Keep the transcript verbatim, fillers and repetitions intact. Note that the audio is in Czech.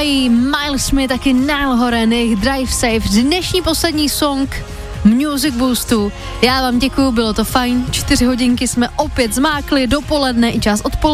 zpívají Miles Smith, taky Niall Horan, jejich Drive Safe, dnešní poslední song Music Boostu. Já vám děkuju, bylo to fajn, čtyři hodinky jsme opět zmákli, dopoledne i čas odpoledne.